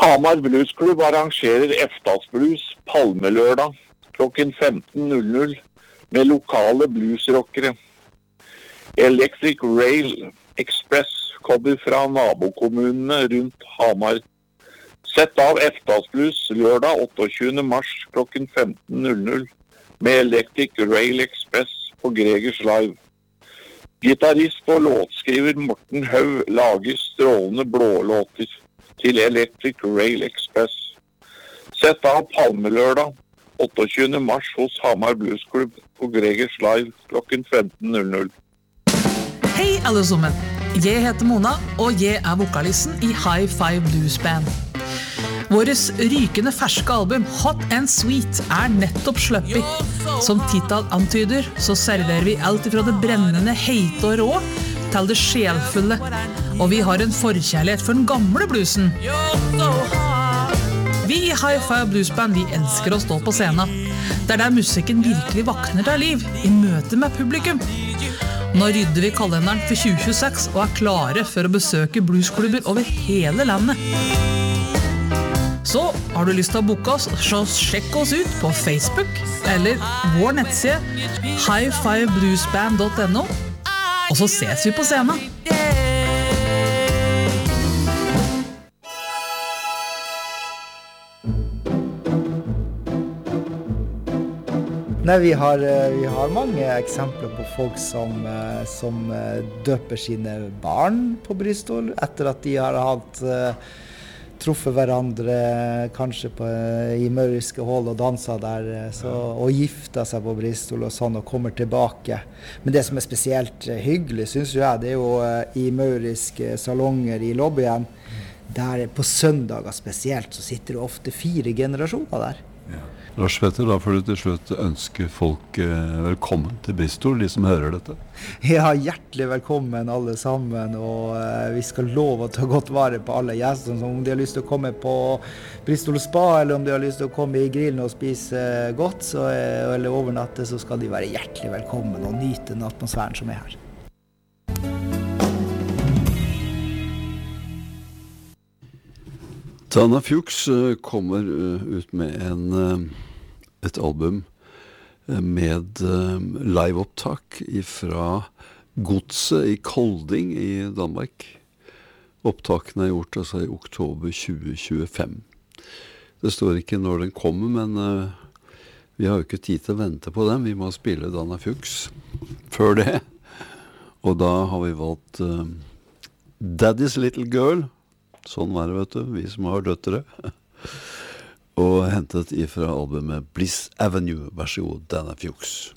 Hamar Bluesklubb arrangerer eftersblues Palmelørdag klokken 15.00 med lokale bluesrockere. Electric Rail Express kommer fra nabokommunene rundt Hamar. Sett av eftersblues lørdag 28. mars klokken 15.00 med Electric Rail Express på Gregers Live. Gitarrist og låtskriver Morten Hau lager strålende blålåter til Electric Rail Express. Sett av Palmelørdag 28. mars hos Hamar Bluesklubb på Gregers Live klokken 15.00. Hei alle sammen, jeg heter Mona, og jeg vokalisten i High Five Blues Band. Våres rykende ferske album Hot and Sweet nettopp sluppet. Som titel antyder, så serverer vi alt fra det brennende, heite og rå til det sjelfulle. Og vi har en forkjærlighet for den gamle bluesen. Vi i High Five Blues Band, vi elsker å stå på scenen. Det der musikken virkelig vakner til liv, i møte med publikum. Nå rydder vi kalenderen for 2026 og klare for å besøke bluesklubber over hele landet. Så har du lyst til å booke oss, så sjekk oss ut på Facebook eller vår nettside highfivebluesband.no, og så ses vi på scenen. Nei, vi har mange eksempler på folk som døper sine barn på Bristol etter at de har hatt truffet hverandre kanskje i mauriske hold og danset der og giftet seg på Bristol og sånn og kommer tilbake. Men det som spesielt hyggelig, synes jeg, det jo i mauriske salonger i lobbyen, der på søndager spesielt så sitter det ofte 4 generasjoner der. Ja. Lars Petter, da får du til slutt ønske folk velkommen til Bristol, de som hører dette. Ja, hjertelig velkommen alle sammen, og vi skal love å ta godt vare på alle gjestene. Så om de har lyst til å komme på Bristol Spa, eller om de har lyst til å komme i grillen og spise godt, eller overnatte, så skal de være hjertelig velkommen og nyte den atmosfæren som her. Dana Fuchs kommer ut med et album med liveopptak fra Godset i Kolding i Danmark. Opptakene gjort altså i oktober 2025. Det står ikke når den kommer, men vi har jo ikke tid til å vente på den. Vi må spille Dana Fuchs før det. Og da har vi valgt Daddy's Little Girl. Sånn var det, vet du, vi som har døtre. Og hentet ifra albumet Bliss Avenue, vær så god, Dana Fuchs.